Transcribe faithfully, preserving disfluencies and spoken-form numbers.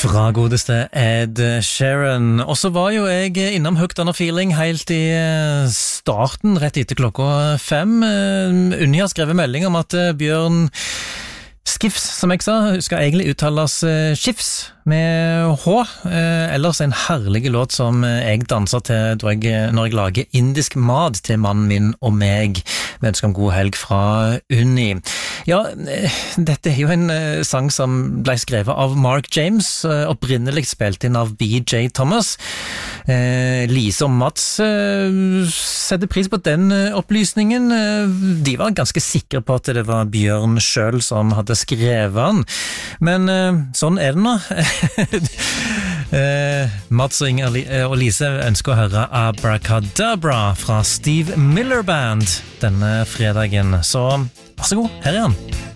Fra godeste Ed Sheeran. Og så var jo jeg innom Hooked on a Feeling helt i starten, rett etter klokka fem. Unni har skrevet melding om at Bjørn Skifs, som jeg sa, skal egentlig uttales Skifs med H. Eh, ellers en herlig låt som jeg danser til når jeg, når jeg lager indisk mat til mannen min og meg. Vi ønsker om god helg fra Unni. Ja, dette er jo en uh, sang som ble skrevet av Mark James, uh, opprinnelig spilt inn av B J Thomas. Uh, Lise og Mats uh, setter pris på den uh, opplysningen. Uh, de var ganske sikre på at det var Bjørn selv som hadde skrevet den. Men uh, sånn er det nå. uh, Mats og, Inger, uh, og Lise ønsker å høre Abracadabra fra Steve Miller Band denne fredagen. Så vær så god, her er han.